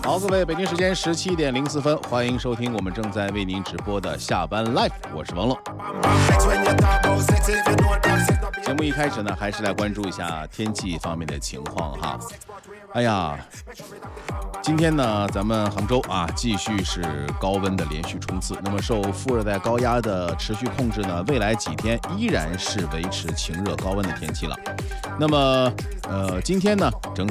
好，各位，北京时间17:04，欢迎收听我们正在为您直播的下班 Live， 我是王乐。节目一开始呢，还是来关注一下天气方面的情况哈。哎呀，今天呢，咱们杭州啊，继续是高温的连续冲刺。那么受副热带高压的持续控制呢，未来几天依然是维持晴热高温的天气了。那么今天呢，整